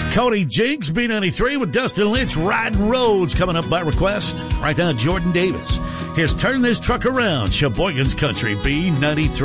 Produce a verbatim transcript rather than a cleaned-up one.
Cody Jinks, B ninety-three with Dustin Lynch, Riding Roads coming up by request. Right now, Jordan Davis. Here's Turn This Truck Around, Sheboygan's Country, B ninety-three.